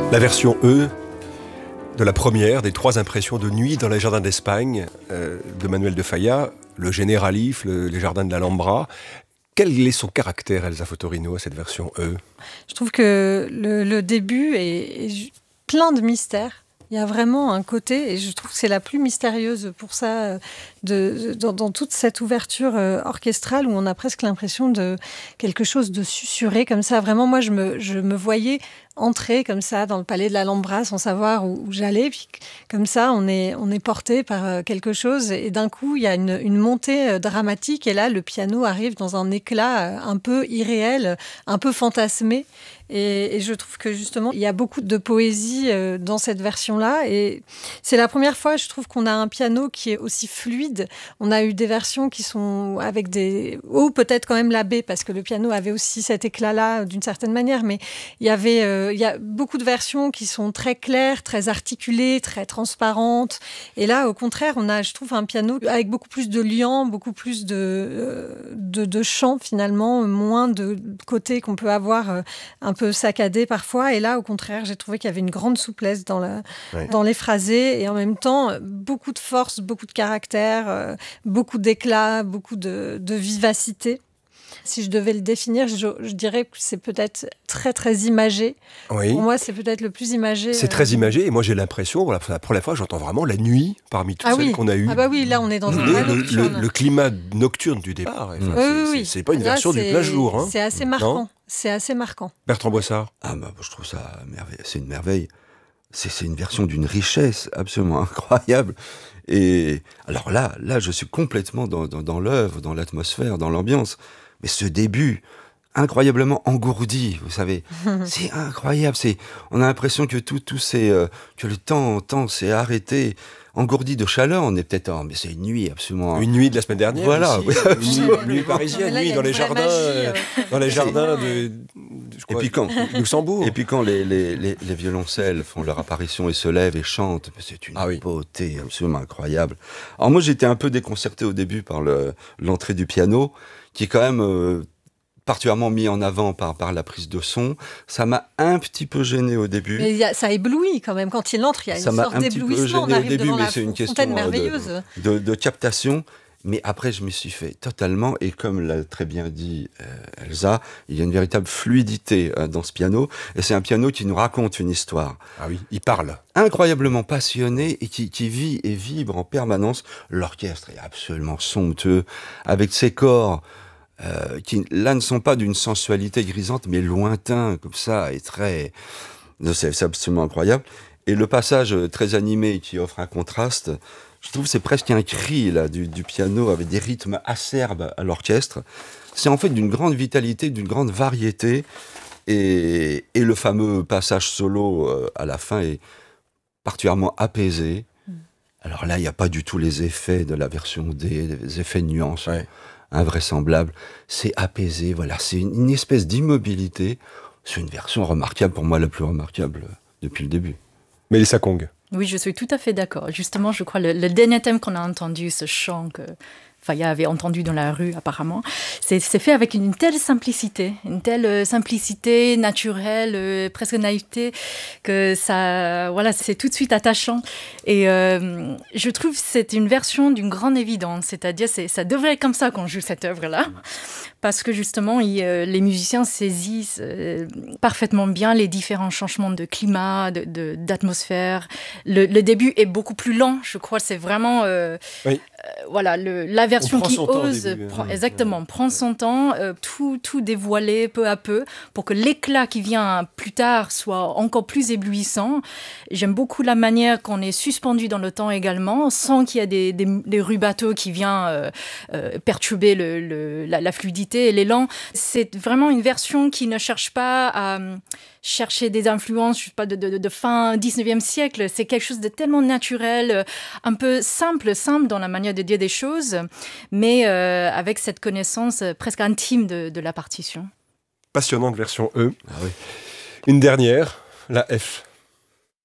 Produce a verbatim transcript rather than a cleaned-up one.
La version E de la première des trois impressions de nuit dans les jardins d'Espagne euh, de Manuel de Falla, le Generalif, le, les jardins de l'Alhambra. Quel est son caractère, Elsa Fotorino, à cette version E? Je trouve que le, le début est, est plein de mystères. Il y a vraiment un côté, et je trouve que c'est la plus mystérieuse pour ça, de, de, dans, dans toute cette ouverture euh, orchestrale où on a presque l'impression de quelque chose de susurré comme ça. Vraiment, moi, je me, je me voyais entrer comme ça dans le palais de l'Alhambra sans savoir où, où j'allais. Puis comme ça, on est, on est porté par quelque chose et d'un coup, il y a une, une montée dramatique et là, le piano arrive dans un éclat un peu irréel, un peu fantasmé. Et, et je trouve que justement, il y a beaucoup de poésie euh, dans cette version-là. Et c'est la première fois, je trouve, qu'on a un piano qui est aussi fluide. On a eu des versions qui sont avec des... Ou peut-être quand même la B, parce que le piano avait aussi cet éclat-là d'une certaine manière. Mais il y avait... Euh, il y a beaucoup de versions qui sont très claires, très articulées, très transparentes. Et là, au contraire, on a, je trouve, un piano avec beaucoup plus de liant, beaucoup plus de, euh, de, de chant, finalement, moins de côté qu'on peut avoir euh, un peu saccadé parfois. Et là, au contraire, j'ai trouvé qu'il y avait une grande souplesse dans, la, ouais. dans les phrasés et en même temps, beaucoup de force, beaucoup de caractère, euh, beaucoup d'éclat, beaucoup de, de vivacité. Si je devais le définir, je, je dirais que c'est peut-être très, très imagé. Oui. Pour moi, c'est peut-être le plus imagé. C'est euh... très imagé. Et moi, j'ai l'impression, voilà, pour la première fois, j'entends vraiment la nuit parmi toutes ah celles oui. qu'on a eues. Ah bah oui, là, on est dans un le, vrai le, nocturne. Le, le climat nocturne du départ. Enfin, oui, c'est, oui, oui. C'est, c'est pas une là, version c'est, du plein jour. Hein. C'est assez marquant. Non c'est assez marquant. Bertrand Boissard. Ah bah, je trouve ça merveilleux. C'est une merveille. C'est, c'est une version d'une richesse absolument incroyable. Et alors là, là, je suis complètement dans, dans, dans l'œuvre, dans l'atmosphère, dans l'ambiance. Mais ce début, incroyablement engourdi, vous savez, c'est incroyable. C'est, on a l'impression que tout, tout c'est, euh, que le temps, temps s'est arrêté, engourdi de chaleur. On est peut-être, oh, mais c'est une nuit absolument. Une nuit de la semaine dernière. Voilà, aussi, oui, une, nuit, une nuit parisienne, là, nuit dans les jardins, magie, euh, dans les jardins de, de je crois, et puis quand, Luxembourg. Et puis quand les, les, les, les violoncelles font leur apparition et se lèvent et chantent, c'est une ah oui. beauté absolument incroyable. Alors moi, j'étais un peu déconcerté au début par le, l'entrée du piano, qui est quand même euh, particulièrement mis en avant par, par la prise de son. Ça m'a un petit peu gêné au début. Mais y a, ça éblouit quand même. Quand il entre, il y a une ça sorte m'a un d'éblouissement. Petit peu gêné on arrive au début, devant mais la c'est une fontaine question merveilleuse. De, de, de captation. Mais après, je m'y suis fait totalement. Et comme l'a très bien dit euh, Elsa, il y a une véritable fluidité euh, dans ce piano. Et c'est un piano qui nous raconte une histoire. Ah oui, il parle. Incroyablement passionné et qui, qui vit et vibre en permanence. L'orchestre est absolument somptueux, avec ses corps euh, qui, là, ne sont pas d'une sensualité grisante, mais lointains, comme ça, et très... C'est, c'est absolument incroyable. Et le passage très animé qui offre un contraste... Je trouve que c'est presque un cri là, du, du piano avec des rythmes acerbes à l'orchestre. C'est en fait d'une grande vitalité, d'une grande variété. Et, et le fameux passage solo euh, à la fin est particulièrement apaisé. Mm. Alors là, il n'y a pas du tout les effets de la version D, les effets de nuance ouais. invraisemblables. C'est apaisé, voilà. C'est une, une espèce d'immobilité. C'est une version remarquable, pour moi la plus remarquable depuis le début. Mélissa Kong. Oui, je suis tout à fait d'accord. Justement, je crois le, le dernier thème qu'on a entendu, ce chant que Falla avait entendu dans la rue apparemment, c'est, c'est fait avec une telle simplicité, une telle euh, simplicité naturelle, euh, presque naïveté, que ça, voilà, c'est tout de suite attachant. Et euh, je trouve que c'est une version d'une grande évidence, c'est-à-dire c'est, ça devrait être comme ça qu'on joue cette œuvre-là, parce que justement, il, euh, les musiciens saisissent euh, parfaitement bien les différents changements de climat, de, de, d'atmosphère. Le, le début est beaucoup plus lent, je crois, c'est vraiment... Euh, oui. euh, voilà, le, la version qui ose, début, prend, hein, exactement, ouais. prend son temps, euh, tout, tout dévoiler peu à peu, pour que l'éclat qui vient plus tard soit encore plus éblouissant. J'aime beaucoup la manière qu'on est suspendu dans le temps également, sans qu'il y ait des, des, des rubatos qui viennent euh, euh, perturber le, le, la, la fluidité et l'élan. C'est vraiment une version qui ne cherche pas à chercher des influences, je sais pas, de, de, de fin dix-neuvième siècle. C'est quelque chose de tellement naturel, un peu simple, simple dans la manière de dire des choses, mais euh, avec cette connaissance presque intime de, de la partition. Passionnante version E. Ah oui. Une dernière, la F.